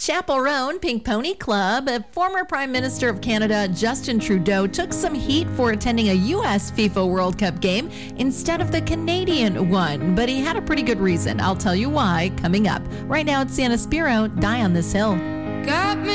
Chapel Roan Pink Pony Club. Former Prime Minister of Canada Justin Trudeau took some heat for attending a U.S. FIFA World Cup game instead of the Canadian one, but he had a pretty good reason. I'll tell you why coming up. Right now it's Sienna Spiro, Die on This Hill. Got me